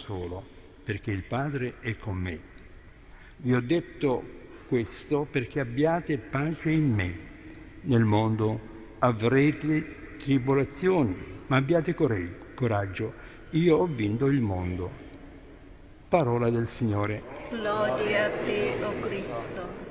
solo, perché il Padre è con me. Vi ho detto questo perché abbiate pace in me. Nel mondo avrete tribolazioni, ma abbiate coraggio. Io ho vinto il mondo. Parola del Signore. Lode a te, o Cristo.